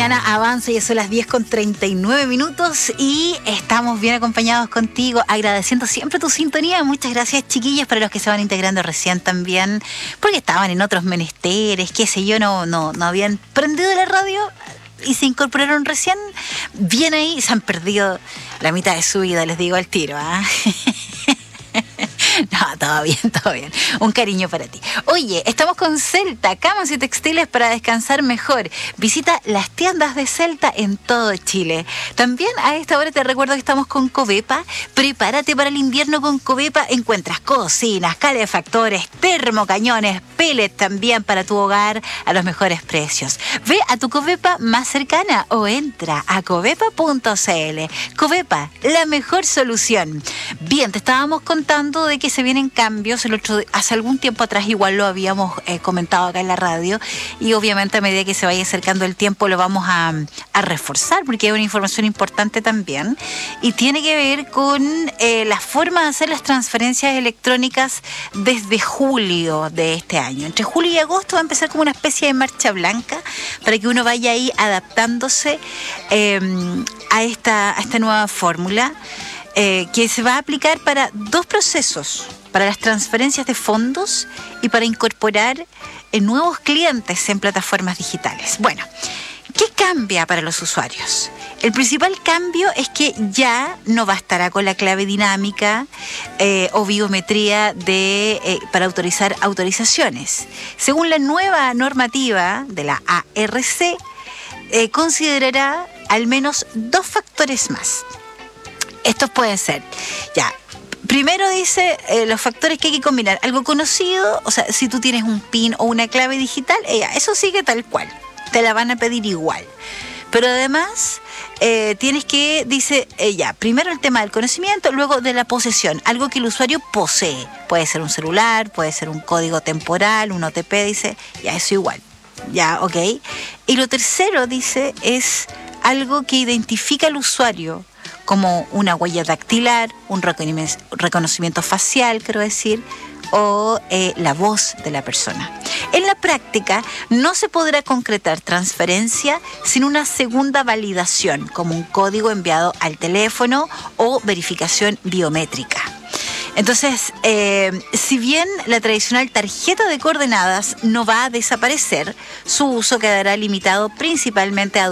mañana avanza, ya son las 10:39 y estamos bien acompañados contigo, agradeciendo siempre tu sintonía. Muchas gracias, chiquillos, para los que se van integrando recién también, porque estaban en otros menesteres, qué sé yo, no habían prendido la radio y se incorporaron recién. Bien ahí, se han perdido la mitad de su vida, les digo al tiro, ¿ah? No, todo bien. Un cariño para ti. Oye, estamos con Celta, camas y textiles para descansar mejor. Visita las tiendas de Celta en todo Chile. También a esta hora te recuerdo que estamos con Covepa. Prepárate para el invierno con Covepa. Encuentras cocinas, calefactores, termocañones, pellets también para tu hogar a los mejores precios. Ve a tu Covepa más cercana o entra a covepa.cl. Covepa, la mejor solución. Bien, te estábamos contando de que se vienen cambios. Hace algún tiempo atrás igual lo habíamos comentado acá en la radio, y obviamente a medida que se vaya acercando el tiempo lo vamos a reforzar, porque hay una información importante también, y tiene que ver con la forma de hacer las transferencias electrónicas desde julio de este año. Entre julio y agosto va a empezar como una especie de marcha blanca para que uno vaya ahí adaptándose a esta nueva fórmula, que se va a aplicar para dos procesos: para las transferencias de fondos y para incorporar nuevos clientes en plataformas digitales. Bueno, ¿qué cambia para los usuarios? El principal cambio es que ya no bastará con la clave dinámica o biometría para autorizar autorizaciones. Según la nueva normativa de la ARC, considerará al menos dos factores más. Estos pueden ser, primero dice los factores que hay que combinar. Algo conocido, o sea, si tú tienes un PIN o una clave digital, eso sigue tal cual, te la van a pedir igual. Pero además tienes que, dice, primero el tema del conocimiento, luego de la posesión, algo que el usuario posee. Puede ser un celular, puede ser un código temporal, un OTP, dice, eso igual, ok. Y lo tercero, dice, es algo que identifica al usuario, como una huella dactilar, un reconocimiento facial, quiero decir, o la voz de la persona. En la práctica, no se podrá concretar transferencia sin una segunda validación, como un código enviado al teléfono o verificación biométrica. Entonces, si bien la tradicional tarjeta de coordenadas no va a desaparecer, su uso quedará limitado principalmente a